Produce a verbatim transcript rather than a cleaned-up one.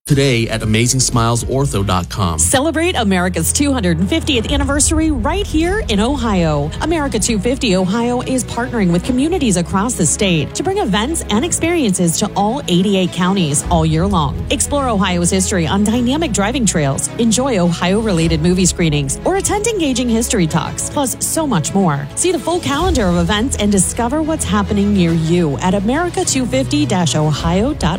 today at amazing smiles ortho dot com. Celebrate America's two hundred fiftieth anniversary right here in Ohio. America two fifty Ohio is partnering with communities across the state to bring events and experiences to all eighty-eight counties all year long. Explore Ohio's history on dynamic driving trails, enjoy Ohio-related movie screenings, or attend engaging history talks, plus so much more. See the full calendar of events and discover what's happening near you at america two fifty ohio dot